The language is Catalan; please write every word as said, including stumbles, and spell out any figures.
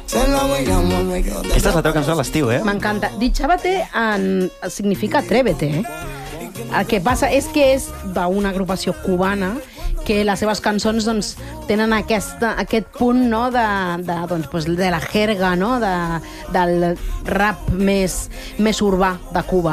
Aquesta és la teva cançó a l'estiu, eh? M'encanta. Dichábate en... significa atrévete, eh? El que passa és que és d'una agrupació cubana que les seves cançons doncs, tenen aquesta, aquest punt, no, de, de, doncs, pues, de la jerga, no, de, del rap més, més urbà de Cuba.